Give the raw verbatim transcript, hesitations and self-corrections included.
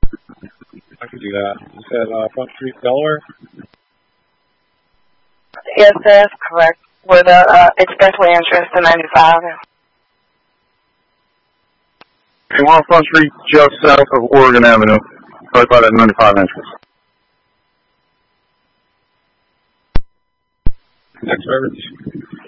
I can do that. You said uh, Front Street, Delaware? Yes, that's correct. With a uh, expressway entrance to ninety-five. And we're on Front Street just south of Oregon Avenue, right by that ninety-five entrance. Next service.